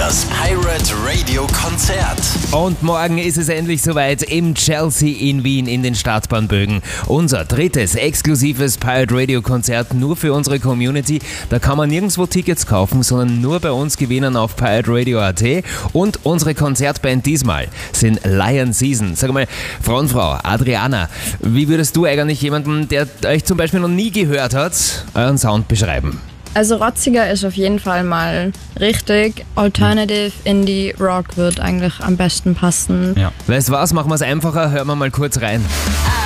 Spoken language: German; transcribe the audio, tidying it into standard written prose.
Das Pirate Radio Konzert. Und morgen ist es endlich soweit im Chelsea in Wien in den Stadtbahnbögen. Unser drittes exklusives Pirate Radio Konzert nur für unsere Community. Da kann man nirgendwo Tickets kaufen, sondern nur bei uns gewinnen auf pirateradio.at. Und unsere Konzertband diesmal sind Lion Season. Sag mal, Frontfrau Adriana, wie würdest du eigentlich jemanden, der euch zum Beispiel noch nie gehört hat, euren Sound beschreiben? Also rotziger ist auf jeden Fall mal richtig. Alternative Indie Rock wird eigentlich am besten passen. Ja. Weißt du was, machen wir es einfacher, hören wir mal kurz rein.